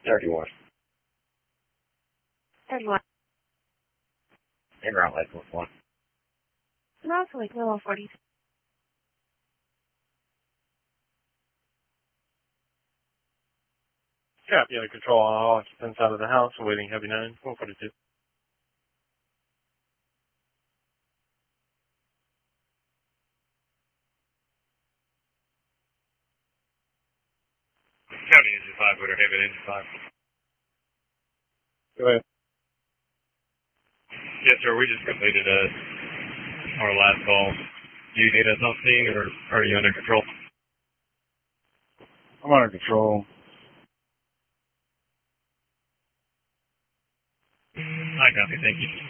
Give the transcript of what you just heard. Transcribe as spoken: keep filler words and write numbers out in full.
thirty-one. thirty-one. En route like one. No, it's like level forty. Copy, under control on all occupants out of the house, awaiting heavy nine, one forty-two. County engine five, order heavy engine five. Go ahead. Yes, sir, we just completed uh, our last call. Do you need us on scene, or are you under control? I'm under control. I copy, thank you.